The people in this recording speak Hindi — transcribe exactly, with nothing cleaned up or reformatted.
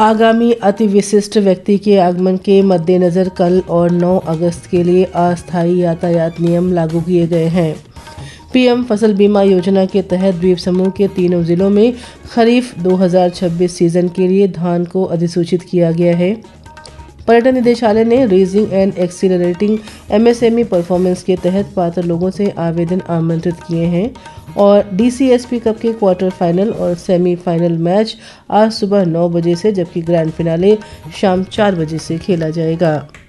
आगामी अति विशिष्ट व्यक्ति के आगमन के मद्देनज़र कल और नौ अगस्त के लिए अस्थायी यातायात नियम लागू किए गए हैं। पीएम फसल बीमा योजना के तहत द्वीप समूह के तीनों जिलों में खरीफ दो हज़ार छब्बीस सीजन के लिए धान को अधिसूचित किया गया है। पर्यटन निदेशालय ने raising and accelerating MSME performance के तहत पात्र लोगों से आवेदन आमंत्रित किए हैं और डीसीएसपी कप के क्वार्टर फाइनल और सेमीफाइनल मैच आज सुबह नौ बजे से जबकि ग्रैंड फिनाले शाम चार बजे से खेला जाएगा।